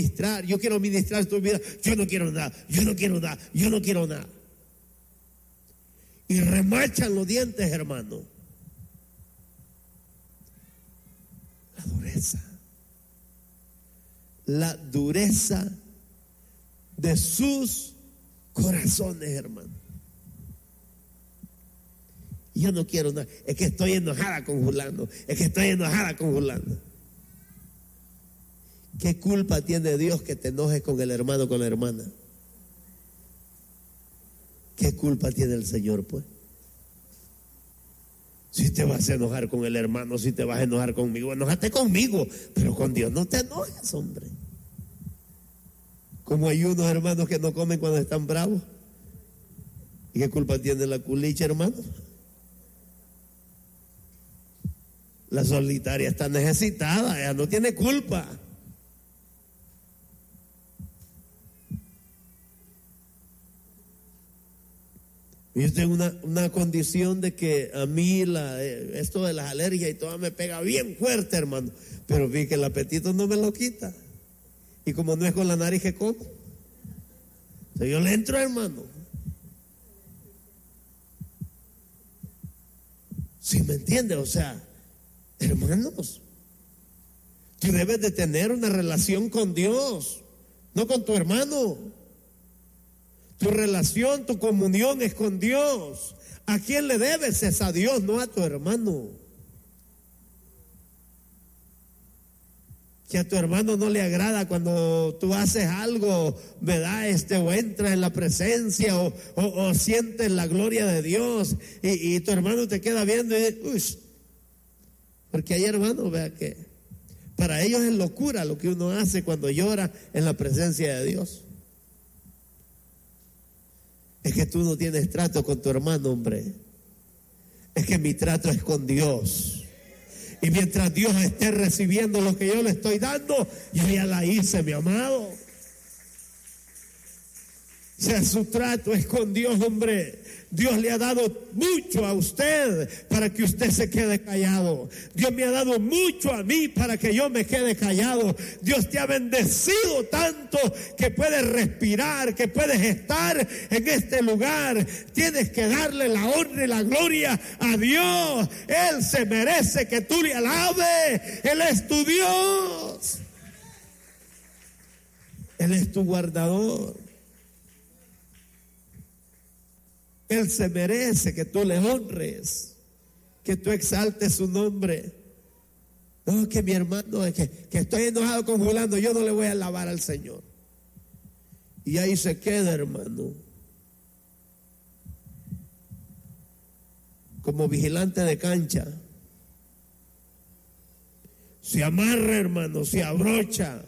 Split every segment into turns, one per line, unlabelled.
ministrar tu vida. Yo no quiero nada, yo no quiero nada, yo no quiero nada. Y remachan los dientes, hermano. La dureza de sus corazones, hermano. Yo no quiero nada, es que estoy enojada con fulano, es que estoy enojada con fulano. ¿Qué culpa tiene Dios que te enojes con el hermano, con la hermana? ¿Qué culpa tiene el Señor, pues? Si te vas a enojar con el hermano, si te vas a enojar conmigo, enójate conmigo, pero con Dios no te enojes, hombre. Como hay unos hermanos que no comen cuando están bravos. ¿Y qué culpa tiene la culicha, hermano? La solitaria está necesitada, ella no tiene culpa. Yo tengo una condición de que a mí esto de las alergias y todo me pega bien fuerte, hermano. Pero vi que el apetito no me lo quita. Y como no es con la nariz que como, entonces yo le entro, hermano. ¿Sí me entiende? O sea, hermanos, tú debes de tener una relación con Dios, no con tu hermano. Tu relación, tu comunión es con Dios. ¿A quién le debes? Es a Dios, no a tu hermano. Que a tu hermano no le agrada cuando tú haces algo, ¿verdad? O entras en la presencia o sientes la gloria de Dios y tu hermano te queda viendo y dice, uy, porque hay hermanos, vea que para ellos es locura lo que uno hace cuando llora en la presencia de Dios. Es que tú no tienes trato con tu hermano, hombre. Es que mi trato es con Dios. Y mientras Dios esté recibiendo lo que yo le estoy dando, yo ya la hice, mi amado. O sea, su trato es con Dios, hombre. Dios le ha dado mucho a usted para que usted se quede callado. Dios me ha dado mucho a mí para que yo me quede callado. Dios te ha bendecido tanto que puedes respirar, que puedes estar en este lugar. Tienes que darle la honra y la gloria a Dios. Él se merece que tú le alabes. Él es tu Dios. Él es tu guardador. Él se merece que tú le honres, que tú exaltes su nombre. No, que mi hermano, que estoy enojado con fulano, yo no le voy a alabar al Señor. Y ahí se queda, hermano, como vigilante de cancha. Se amarra, hermano, se abrocha.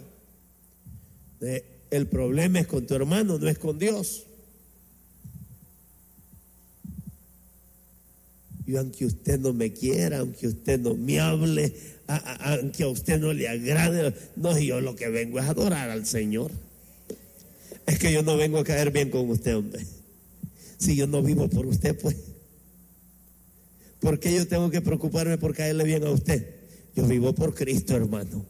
El problema es con tu hermano, no es con Dios. Yo, aunque usted no me quiera, aunque usted no me hable, aunque a usted no le agrade, no, yo lo que vengo es adorar al Señor. Es que yo no vengo a caer bien con usted, hombre. Si yo no vivo por usted, pues, ¿por qué yo tengo que preocuparme por caerle bien a usted? Yo vivo por Cristo, hermano.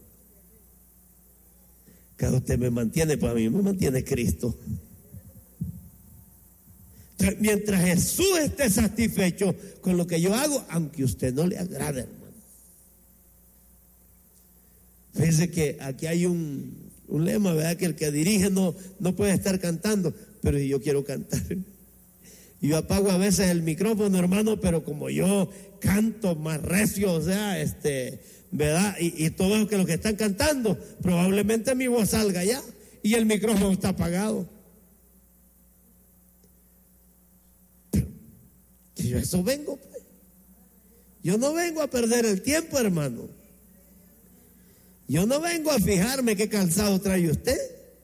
Que usted me mantiene, para mí me mantiene Cristo. Mientras Jesús esté satisfecho con lo que yo hago, aunque a usted no le agrade, hermano. Fíjese que aquí hay un lema, ¿verdad? Que el que dirige no puede estar cantando, pero yo quiero cantar. Yo apago a veces el micrófono, hermano, pero como yo canto más recio, o sea, ¿verdad? Y todos los que están cantando, probablemente mi voz salga ya y el micrófono está apagado. Y yo eso vengo, pues. Yo no vengo a perder el tiempo, hermano. Yo no vengo a fijarme qué calzado trae usted.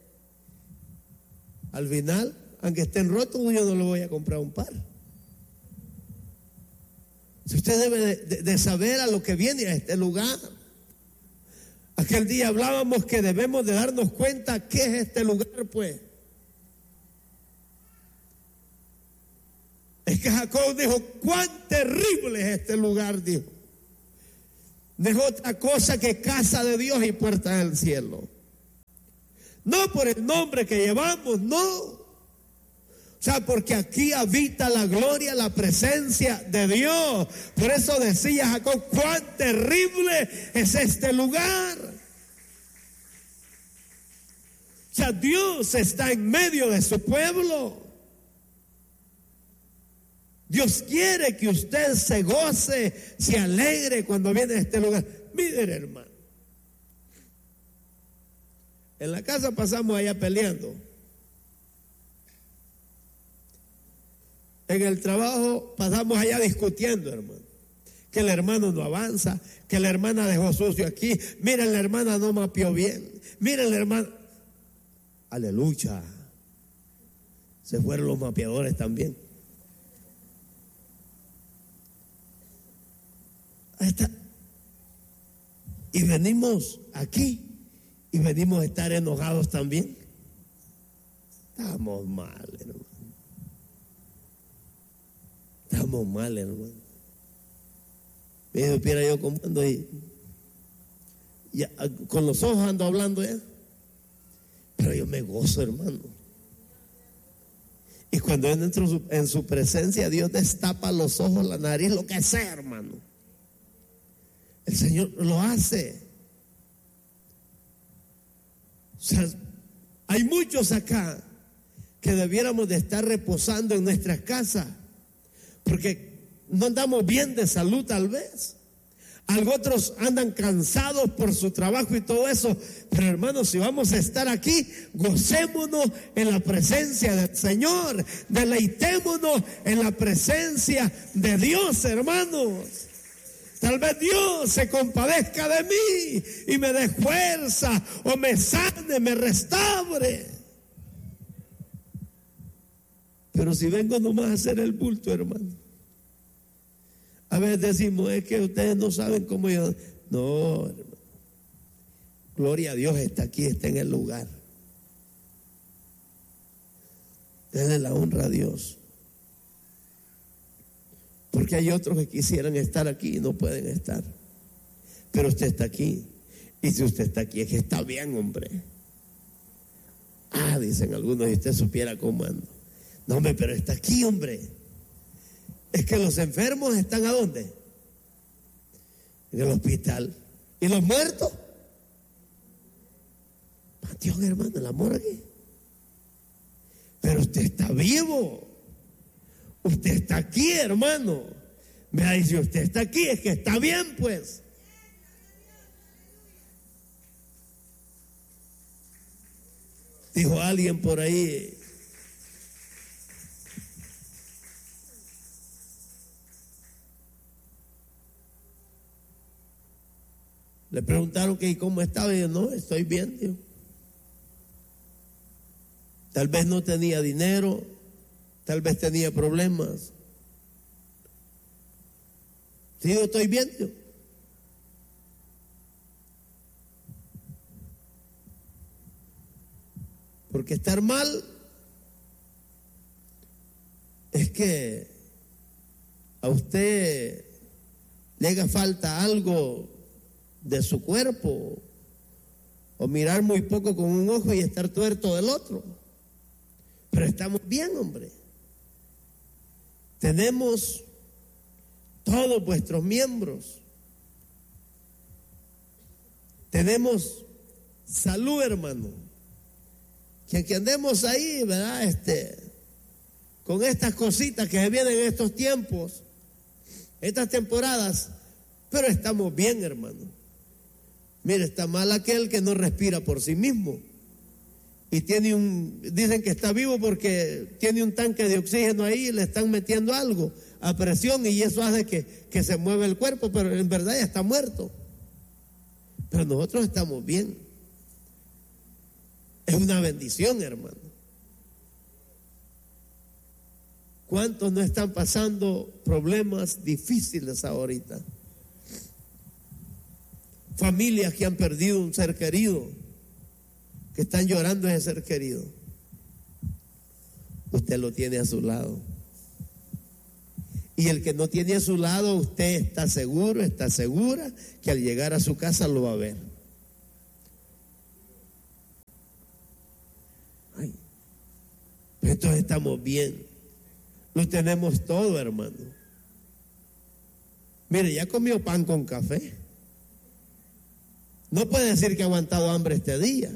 Al final, aunque estén rotos, yo no le voy a comprar un par. Si usted debe de saber a lo que viene a este lugar. Aquel día hablábamos que debemos de darnos cuenta qué es este lugar, pues. Es que Jacob dijo, cuán terrible es este lugar, dijo. No es otra cosa que casa de Dios y puerta del cielo. No por el nombre que llevamos, no. O sea, porque aquí habita la gloria, la presencia de Dios. Por eso decía Jacob, cuán terrible es este lugar. O sea, Dios está en medio de su pueblo. Dios quiere que usted se goce, se alegre cuando viene a este lugar. Miren, hermano, en la casa pasamos allá peleando. En el trabajo pasamos allá discutiendo, hermano. Que el hermano no avanza, que la hermana dejó sucio aquí. Miren, la hermana no mapeó bien. Miren, la hermana. Aleluya. Se fueron los mapeadores también. Ahí está. Y venimos aquí y venimos a estar enojados también. Estamos mal, hermano. Estamos mal, hermano. Me supiera yo cómo ando ahí. Ya, con los ojos ando hablando ya. Pero yo me gozo, hermano. Y cuando entro en su presencia, Dios destapa los ojos, la nariz, lo que sea, hermano. El Señor lo hace. O sea, hay muchos acá que debiéramos de estar reposando en nuestras casas, porque no andamos bien de salud tal vez. Otros andan cansados por su trabajo y todo eso. Pero hermanos, si vamos a estar aquí, gocémonos en la presencia del Señor. Deleitémonos en la presencia de Dios, hermanos. Tal vez Dios se compadezca de mí y me dé fuerza, o me sane, me restaure. Pero si vengo nomás a hacer el bulto, hermano, a veces decimos, es que ustedes no saben cómo yo. No, hermano. Gloria a Dios, está aquí, está en el lugar. Denle la honra a Dios. Porque hay otros que quisieran estar aquí y no pueden estar. Pero usted está aquí. Y si usted está aquí, es que está bien, hombre. Dicen algunos, y usted supiera cómo ando. No, hombre, pero está aquí, hombre. Es que los enfermos están ¿a dónde? En el hospital. ¿Y los muertos? Panteón, hermano, en la morgue. Pero usted está vivo. Usted está aquí, hermano. Vea, y si usted está aquí, es que está bien, pues. Dijo alguien por ahí. Le preguntaron que cómo estaba, y yo, no, estoy bien, tío. Tal vez no tenía dinero, tal vez tenía problemas. Sí, yo estoy bien, tío. Porque estar mal es que a usted le haga falta algo de su cuerpo, o mirar muy poco con un ojo y estar tuerto del otro. Pero estamos bien, hombre. Tenemos todos vuestros miembros. Tenemos salud, hermano. Que andemos ahí, ¿verdad? Con estas cositas que se vienen en estos tiempos, estas temporadas, pero estamos bien, hermano. Mire, está mal aquel que no respira por sí mismo y dicen que está vivo porque tiene un tanque de oxígeno ahí y le están metiendo algo a presión y eso hace que se mueva el cuerpo, pero en verdad ya está muerto. Pero nosotros estamos bien. Es una bendición, hermano. ¿Cuántos no están pasando problemas difíciles ahorita? Familias que han perdido un ser querido, que están llorando ese ser querido. Usted lo tiene a su lado. Y el que no tiene a su lado, usted está seguro, está segura que al llegar a su casa lo va a ver. entonces estamos bien. Lo tenemos todo, hermano. Mire, ya comió pan con café. No puede decir que ha aguantado hambre este día.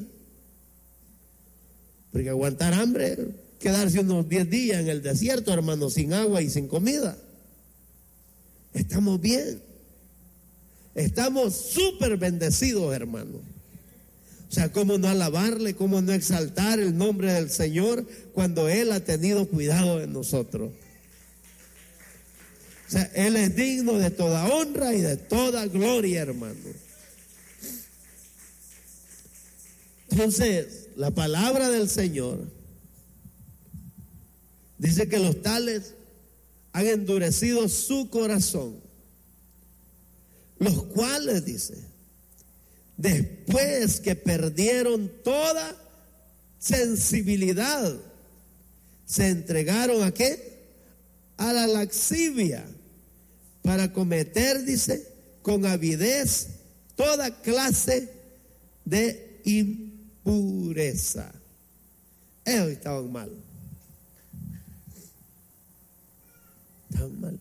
Porque aguantar hambre, quedarse unos 10 días en el desierto, hermano, sin agua y sin comida. Estamos bien. Estamos súper bendecidos, hermano. O sea, ¿cómo no alabarle, cómo no exaltar el nombre del Señor cuando Él ha tenido cuidado de nosotros? O sea, Él es digno de toda honra y de toda gloria, hermano. Entonces, la palabra del Señor dice que los tales han endurecido su corazón, los cuales, dice, después que perdieron toda sensibilidad, se entregaron ¿a qué? A la lascivia, para cometer, dice, con avidez toda clase de impureza. Ellos estaban mal. Estaban mal.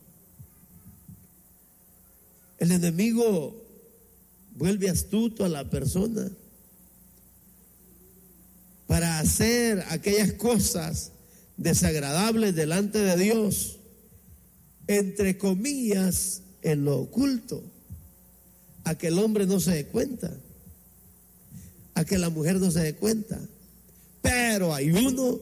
El enemigo vuelve astuto a la persona para hacer aquellas cosas desagradables delante de Dios, entre comillas, en lo oculto, a que el hombre no se dé cuenta, a que la mujer no se dé cuenta. Pero hay uno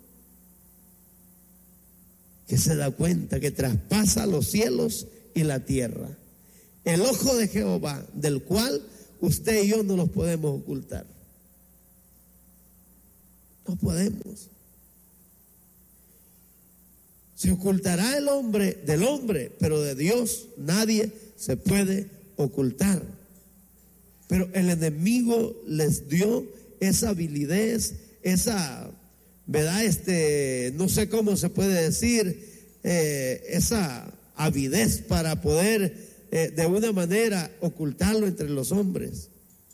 que se da cuenta, que traspasa los cielos y la tierra, el ojo de Jehová, del cual usted y yo no los podemos ocultar. No podemos. Se ocultará el hombre del hombre, pero de Dios nadie se puede ocultar. Pero el enemigo les dio esa habilidad, esa, ¿verdad? No sé cómo se puede decir, esa avidez para poder de una manera ocultarlo entre los hombres.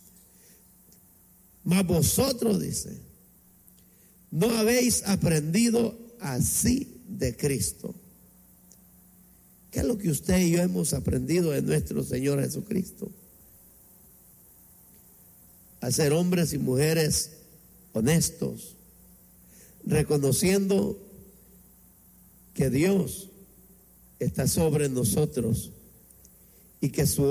Mas vosotros, dice, no habéis aprendido así de Cristo. ¿Qué es lo que usted y yo hemos aprendido de nuestro Señor Jesucristo? A ser hombres y mujeres honestos, reconociendo que Dios está sobre nosotros y que sus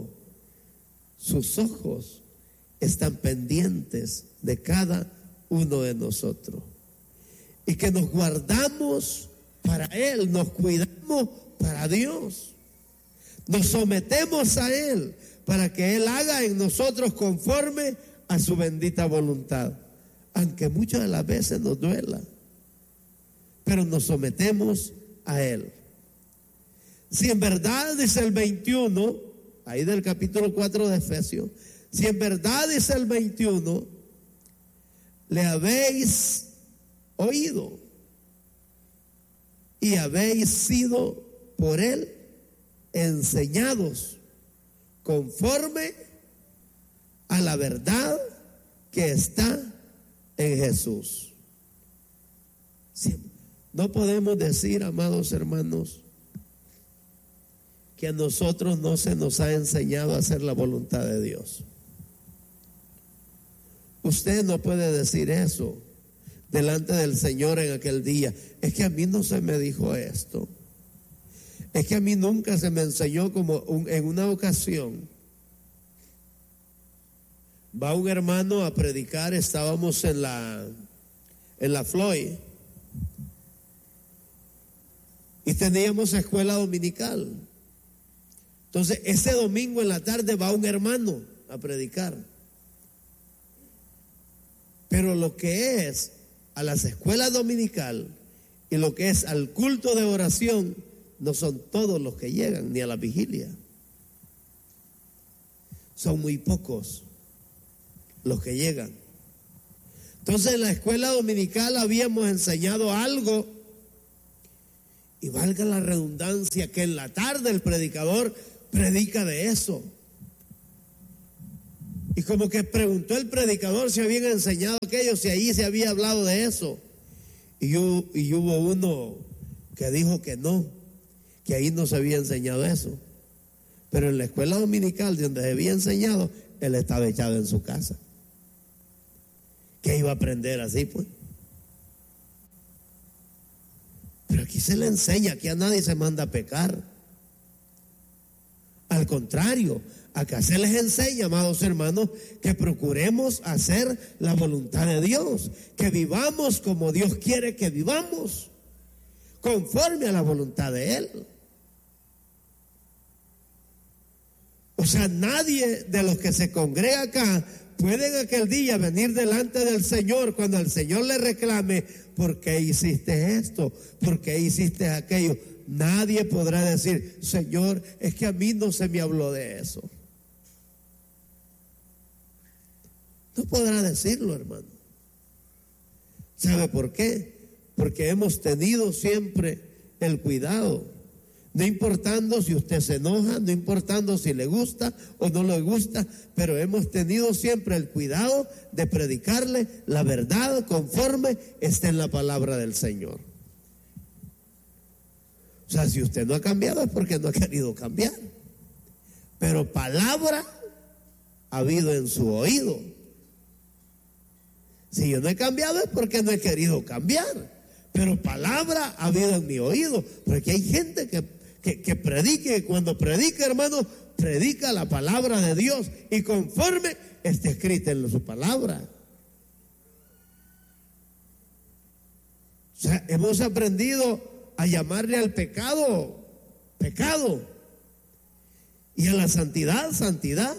ojos están pendientes de cada uno de nosotros, y que nos guardamos para Él, nos cuidamos para Dios, nos sometemos a Él para que Él haga en nosotros conforme a su bendita voluntad, aunque muchas de las veces nos duela, pero nos sometemos a Él. Si en verdad, dice el 21, ahí del capítulo 4 de Efesios, si en verdad, dice el 21, le habéis oído y habéis sido por Él enseñados conforme a la verdad que está en Jesús. No podemos decir, amados hermanos, que a nosotros no se nos ha enseñado a hacer la voluntad de Dios. Usted no puede decir eso delante del Señor en aquel día. Es que a mí no se me dijo esto. Es que a mí nunca se me enseñó, como en una ocasión va un hermano a predicar. Estábamos en la Floyd y teníamos escuela dominical. Entonces ese domingo en la tarde va un hermano a predicar. Pero lo que es a las escuelas dominical y lo que es al culto de oración, no son todos los que llegan, ni a la vigilia. Son muy pocos los que llegan. Entonces en la escuela dominical habíamos enseñado algo, y valga la redundancia, que en la tarde el predicador predica de eso. Y como que preguntó el predicador si habían enseñado aquello, si ahí se había hablado de eso. Y hubo uno que dijo que no, que ahí no se había enseñado eso. Pero en la escuela dominical donde se había enseñado, él estaba echado en su casa. ¿Qué iba a aprender así, pues? Pero aquí se le enseña, aquí a nadie se manda a pecar. Al contrario, acá se les enseña, amados hermanos, que procuremos hacer la voluntad de Dios, que vivamos como Dios quiere que vivamos, conforme a la voluntad de Él. O sea, nadie de los que se congrega acá puede aquel día venir delante del Señor cuando el Señor le reclame: ¿por qué hiciste esto? ¿Por qué hiciste aquello? Nadie podrá decir: Señor, es que a mí no se me habló de eso. No podrá decirlo, hermano. ¿Sabe por qué? Porque hemos tenido siempre el cuidado, no importando si usted se enoja, no importando si le gusta o no le gusta, pero hemos tenido siempre el cuidado de predicarle la verdad conforme está en la palabra del Señor. O sea, si usted no ha cambiado es porque no ha querido cambiar. Pero palabra ha habido en su oído. Si yo no he cambiado es porque no he querido cambiar. Pero palabra ha habido en mi oído. Porque hay gente que predique, y cuando predica, hermano, predica la palabra de Dios y conforme está escrita en su palabra. O sea, hemos aprendido a llamarle al pecado, pecado, y a la santidad, santidad.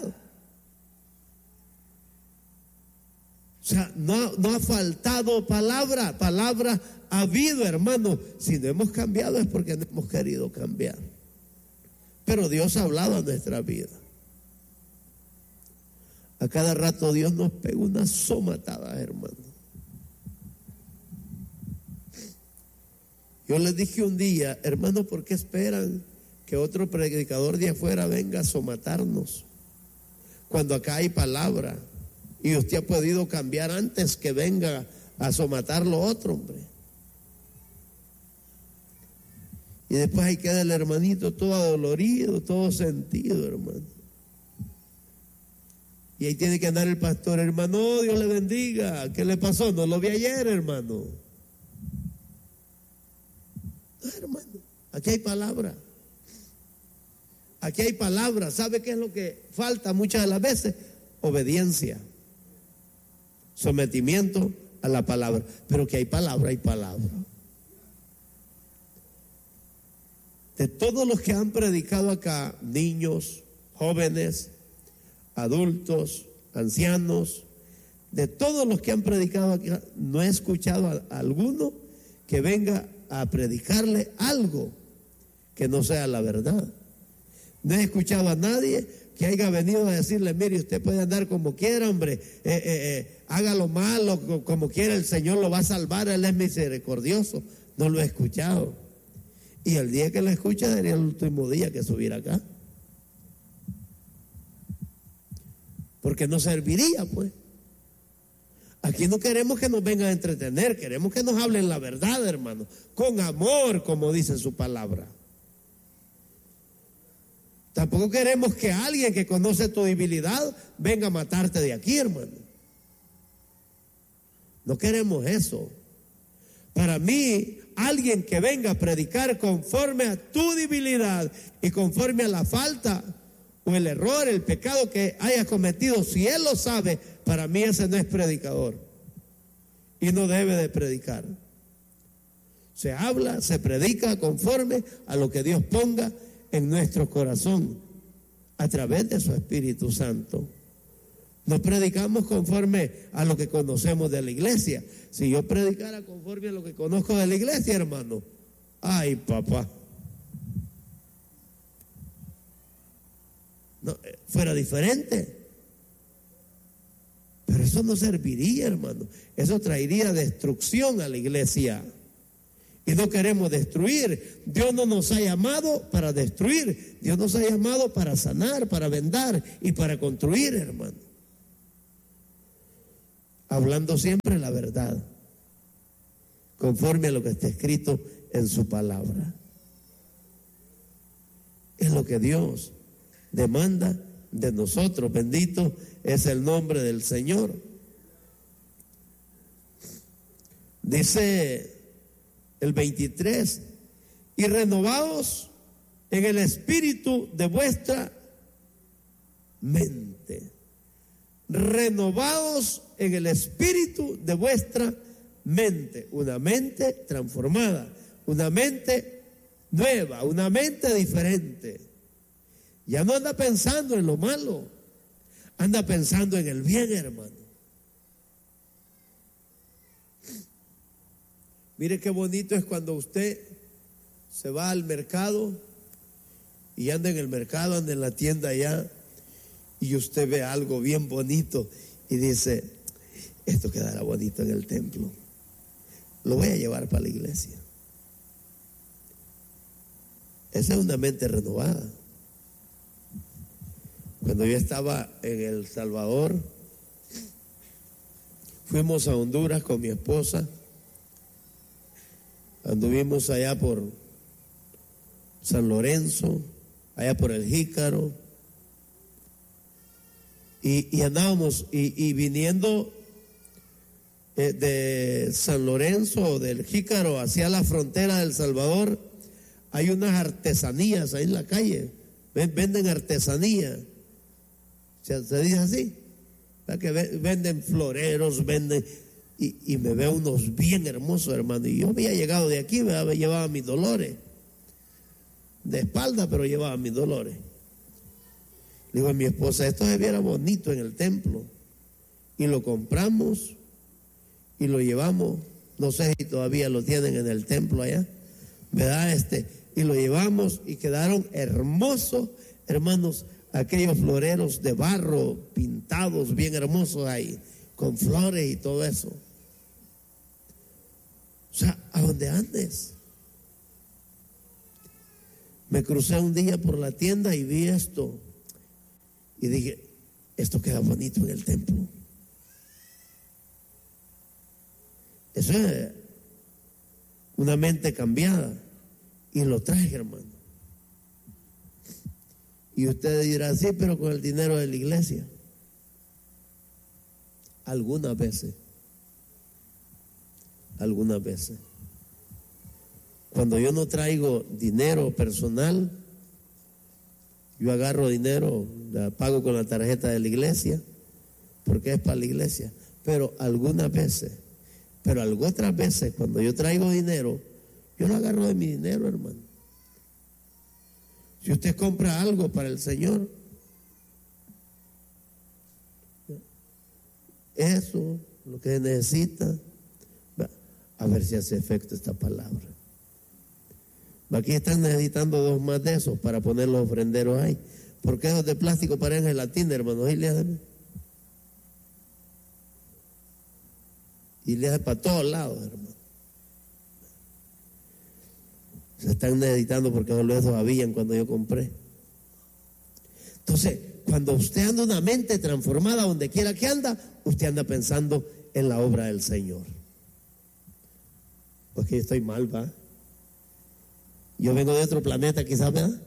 O sea, no ha faltado palabra ha habido, hermano. Si no hemos cambiado es porque no hemos querido cambiar. Pero Dios ha hablado a nuestra vida. A cada rato Dios nos pega una somatada, hermano. Yo les dije un día: hermano, ¿por qué esperan que otro predicador de afuera venga a somatarnos? Cuando acá hay palabra y usted ha podido cambiar antes que venga a somatar lo otro, hombre. Y después ahí queda el hermanito todo adolorido, todo sentido, hermano. Y ahí tiene que andar el pastor: hermano, Dios le bendiga. ¿Qué le pasó? No lo vi ayer, hermano. No, hermano, aquí hay palabra. Aquí hay palabra. ¿Sabe qué es lo que falta muchas de las veces? Obediencia, sometimiento a la palabra. Pero que hay palabra, hay palabra. De todos los que han predicado acá, niños, jóvenes, adultos, ancianos, de todos los que han predicado acá, no he escuchado a alguno que venga a predicarle algo que no sea la verdad. No he escuchado a nadie que haya venido a decirle: mire, usted puede andar como quiera, hombre, hágalo malo como quiera, el Señor lo va a salvar, Él es misericordioso. No lo he escuchado. Y el día que lo escuche sería el último día que subiera acá, porque no serviría, pues. Aquí no queremos que nos vengan a entretener, queremos que nos hablen la verdad, hermano, con amor, como dice su palabra. Tampoco queremos que alguien que conoce tu debilidad venga a matarte de aquí, hermano. No queremos eso. Para mí, alguien que venga a predicar conforme a tu debilidad y conforme a la falta o el error, el pecado que hayas cometido, si él lo sabe, para mí ese no es predicador y no debe de predicar. Se habla, se predica conforme a lo que Dios ponga en nuestro corazón a través de su Espíritu Santo. No predicamos conforme a lo que conocemos de la iglesia. Si yo predicara conforme a lo que conozco de la iglesia, hermano, ay, papá, no, fuera diferente. Pero eso no serviría, hermano. Eso traería destrucción a la iglesia. Y no queremos destruir. Dios no nos ha llamado para destruir. Dios nos ha llamado para sanar, para vendar y para construir, hermano. Hablando siempre la verdad. conforme a lo que está escrito en su palabra. Es lo que Dios demanda de nosotros. Bendito es el nombre del Señor. Dice el 23, y renovados en el espíritu de vuestra mente. Renovados en el espíritu de vuestra mente. Una mente transformada, una mente nueva, una mente diferente. Ya no anda pensando en lo malo, anda pensando en el bien, hermano. Mire qué bonito es cuando usted se va al mercado y anda en el mercado, anda en la tienda allá, y usted ve algo bien bonito y dice, esto quedará bonito en el templo, lo voy a llevar para la iglesia. Esa es una mente renovada. Cuando yo estaba en El Salvador, fuimos a Honduras con mi esposa. Anduvimos allá por San Lorenzo, allá por el Jícaro, y andábamos, y viniendo de San Lorenzo, del Jícaro, hacia la frontera de El Salvador, hay unas artesanías ahí en la calle, venden artesanía, se dice así, que venden floreros, venden... Y me veo unos bien hermosos, hermano. Y yo había llegado de aquí, llevaba mis dolores. De espalda, pero llevaba mis dolores. Le digo a mi esposa, esto se viera bonito en el templo. Y lo compramos y lo llevamos. No sé si todavía lo tienen en el templo allá, ¿verdad? Y lo llevamos y quedaron hermosos, hermanos, aquellos floreros de barro pintados bien hermosos ahí, con flores y todo eso. O sea, a donde andes. Me crucé un día por la tienda y vi esto y dije, esto queda bonito en el templo. Eso es una mente cambiada, y lo traje, hermano. Y usted dirá, sí, pero con el dinero de la iglesia. Algunas veces. Cuando yo no traigo dinero personal, yo agarro dinero, la pago con la tarjeta de la iglesia, porque es para la iglesia. Pero algunas otras veces, cuando yo traigo dinero, yo lo agarro de mi dinero, hermano. Si usted compra algo para el Señor, eso, lo que necesita, a ver si hace efecto esta palabra. Aquí están necesitando 2 más de esos para poner los ofrenderos ahí. Porque esos de plástico parecen gelatina, hermano. Y le hace para todos lados, hermano. Se están necesitando porque solo esos habían cuando yo compré. Entonces, cuando usted anda una mente transformada donde quiera que anda, usted anda pensando en la obra del Señor. Porque yo estoy mal, ¿va? Yo vengo de otro planeta quizás, ¿verdad?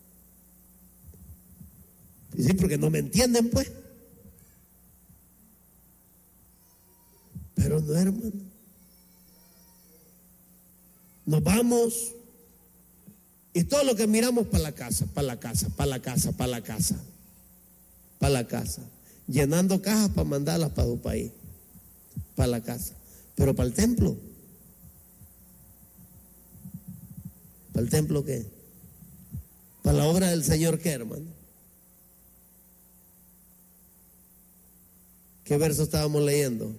Y sí, porque no me entienden, pues. Pero no, hermano. Nos vamos y todo lo que miramos para la casa, llenando cajas para mandarlas para su país, para la casa, pero para el templo. ¿Para el templo qué? ¿Para la obra del Señor qué, hermano? ¿Qué verso estábamos leyendo?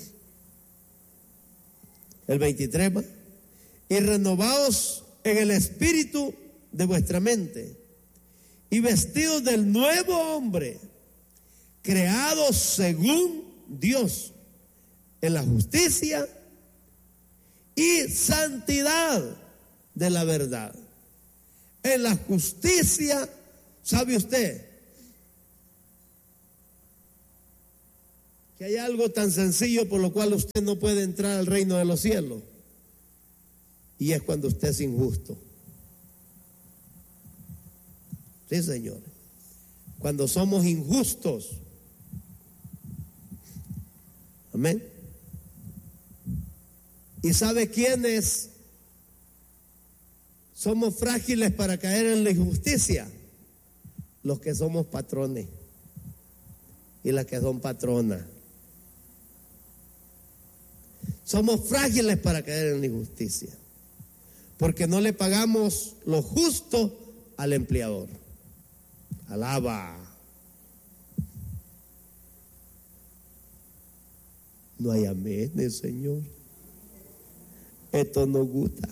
El 23, ¿va? Y renovaos en el espíritu de vuestra mente, y vestidos del nuevo hombre, creados según Dios, en la justicia y santidad de la verdad. En la justicia, ¿sabe usted que hay algo tan sencillo por lo cual usted no puede entrar al reino de los cielos? Y es cuando usted es injusto. Sí, señores. Cuando somos injustos. Amén. ¿Y sabe quiénes somos frágiles para caer en la injusticia? Los que somos patrones y las que son patronas. Somos frágiles para caer en la injusticia, porque no le pagamos lo justo al empleador. Alaba. No hay amén, Señor. Esto nos gusta.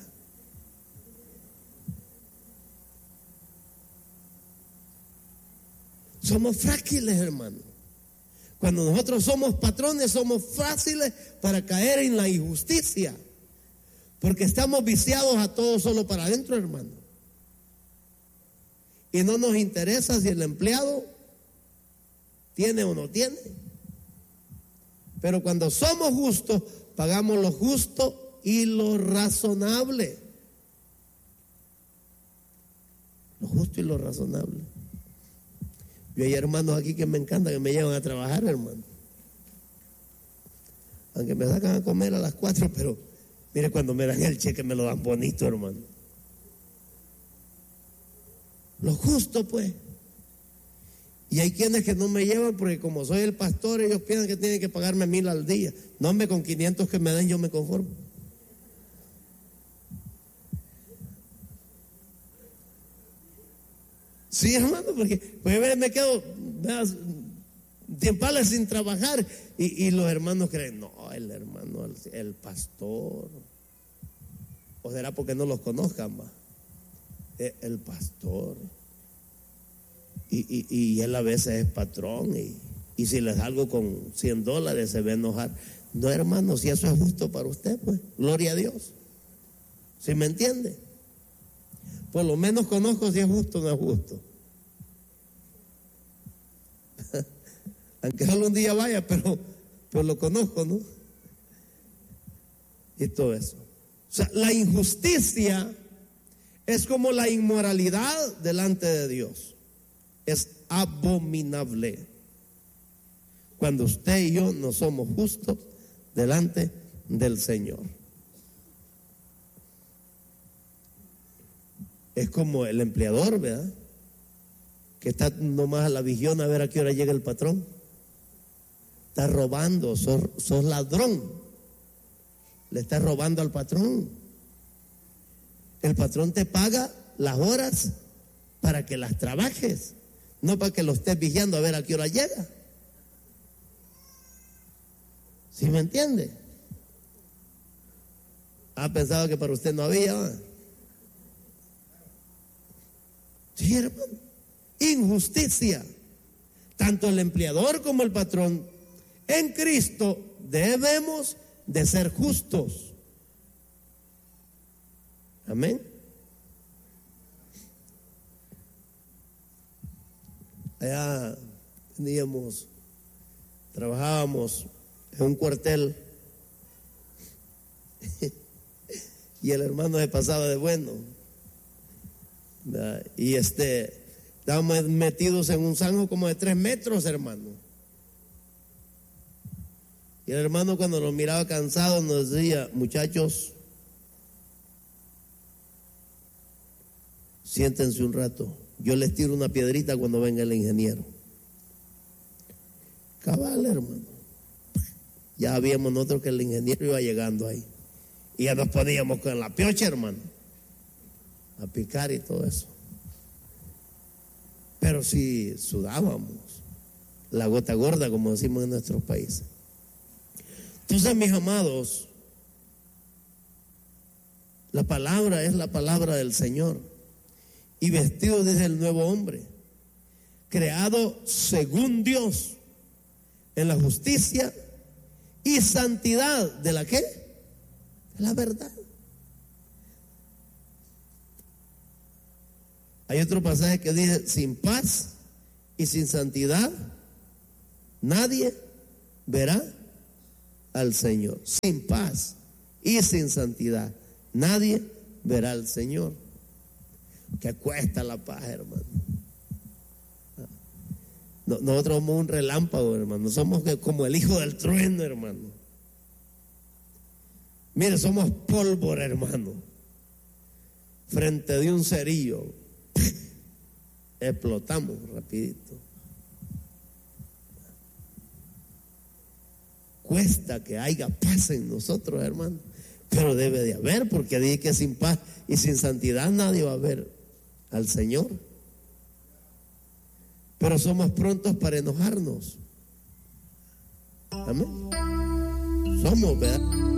Somos frágiles, hermano. Cuando nosotros somos patrones, somos fáciles para caer en la injusticia, porque estamos viciados a todo solo para adentro, hermano. Y no nos interesa si el empleado tiene o no tiene. Pero cuando somos justos, pagamos lo justo y lo razonable. Lo justo y lo razonable. Yo hay hermanos aquí que me encanta que me llevan a trabajar, hermano. Aunque me sacan a comer a las 4, pero mire, cuando me dan el cheque me lo dan bonito, hermano. Lo justo, pues. Y hay quienes que no me llevan porque como soy el pastor, ellos piensan que tienen que pagarme 1,000 al día. No, hombre, con 500 que me den yo me conformo. Sí, hermano, porque pues me quedo tiempales sin trabajar y los hermanos creen, no, el hermano, el pastor. O será porque no los conozcan más. El pastor. Y él a veces es patrón y si les salgo con $100 se va a enojar. No, hermano, si eso es justo para usted, pues gloria a Dios. ¿Sí me entiende? Por lo menos conozco si es justo o no es justo. Aunque solo un día vaya, pero lo conozco, ¿no? Y todo eso. O sea, la injusticia es como la inmoralidad delante de Dios. Es abominable cuando usted y yo no somos justos delante del Señor. Es como el empleador, ¿verdad? Que está nomás a la visión a ver a qué hora llega el patrón. Está robando, sos ladrón. Le estás robando al patrón. El patrón te paga las horas para que las trabajes, no para que lo estés vigiando a ver a qué hora llega. ¿Sí me entiende? ¿Ha pensado que para usted no había? Sí, hermano. Injusticia. Tanto el empleador como el patrón en Cristo debemos de ser justos. Amén. Allá trabajábamos en un cuartel y el hermano se pasaba de bueno, ¿verdad? Y estábamos metidos en un zanjo como de 3 metros, hermano. Y el hermano, cuando nos miraba cansados, nos decía: muchachos, siéntense un rato, yo les tiro una piedrita cuando venga el ingeniero. Cabal, hermano. Ya habíamos nosotros que el ingeniero iba llegando ahí. Y ya nos poníamos con la piocha, hermano, a picar y todo eso. Pero sí sudábamos, la gota gorda, como decimos en nuestros países. Entonces, mis amados, la palabra es la palabra del Señor. Y vestido desde el nuevo hombre, creado según Dios, en la justicia y santidad de la ¿qué? De la verdad. Hay otro pasaje que dice: sin paz y sin santidad nadie verá al Señor. Sin paz y sin santidad. nadie verá al Señor. Que cuesta la paz, hermano. Nosotros somos un relámpago, hermano. Somos como el hijo del trueno, hermano. Mire, somos pólvora, hermano. Frente de un cerillo, explotamos rapidito. Cuesta que haya paz en nosotros, hermano. Pero debe de haber, porque dice que sin paz y sin santidad nadie va a ver al Señor. Pero somos prontos para enojarnos. Amén. Somos, ¿verdad?